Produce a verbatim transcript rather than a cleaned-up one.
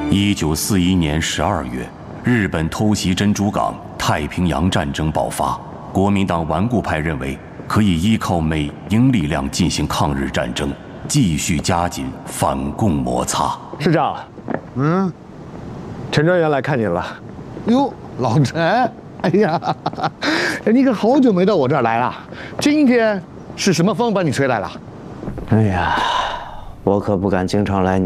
一九四一年十二月，日本偷袭珍珠港，太平洋战争爆发。国民党顽固派认为可以依靠美英力量进行抗日战争，继续加紧反共摩擦。 市长， 嗯， 陈专员来看您了。 哟，老陈，哎呀，你可好久没到我这儿来了。今天是什么风把你吹来了？ 哎呀，我可不敢经常来你